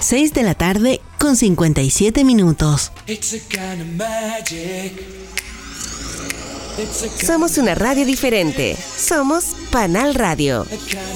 6 de la tarde con 57 minutos. Somos una radio diferente. Somos Panal Radio.